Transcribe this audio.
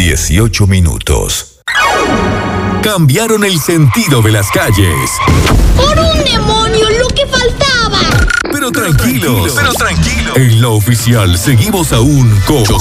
18 minutos. Cambiaron el sentido de las calles. ¡Por un demonio, lo que faltaba! Pero tranquilos. En la oficial seguimos aún con